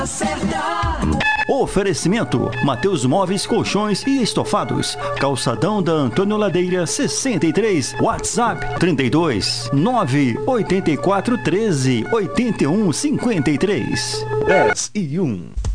Oferecimento: Mateus Móveis, Colchões e Estofados, Calçadão da Antônio Ladeira 63, WhatsApp 32 984 13 81 53. 10 e 1.